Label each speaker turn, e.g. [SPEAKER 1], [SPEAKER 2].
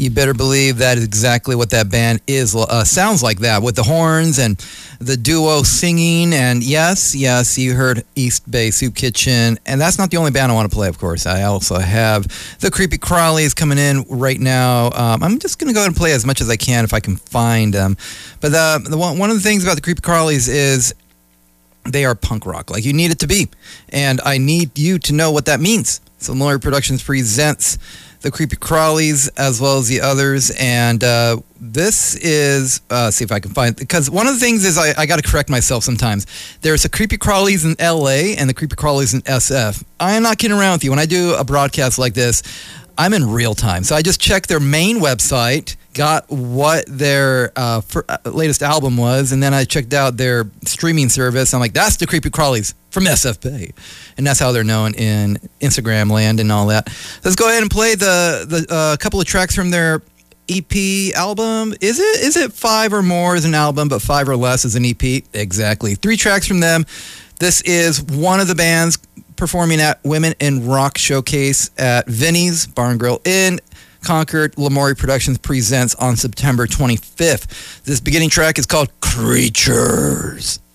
[SPEAKER 1] You better believe that is exactly what that band is. Sounds like that, with the horns and the duo singing. And yes, you heard East Bay Soup Kitchen. And that's not the only band I want to play, of course. I also have the Creepy Crawlies coming in right now. I'm just going to go ahead and play as much as I can if I can find them. But one of the things about the Creepy Crawlies is they are punk rock, like you need it to be. And I need you to know what that means. So Lamori Productions presents the Creepy Crawlies as well as the others. And this is, see if I can find, because one of the things is I got to correct myself sometimes. There's the Creepy Crawlies in LA and the Creepy Crawlies in SF. I am not kidding around with you. When I do a broadcast like this, I'm in real time. So I just checked their main website, got what their latest album was, and then I checked out their streaming service. I'm like, that's the Creepy Crawlies from SF Bay. And that's how they're known in Instagram land and all that. Let's go ahead and play the couple of tracks from their EP album. Is it 5 or more is an album, but 5 or less is an EP? Exactly. 3 tracks from them. This is one of the bands performing at Women in Rock Showcase at Vinny's Barn Grill in Concord. Lamori Productions presents on September 25th. This beginning track is called Creatures.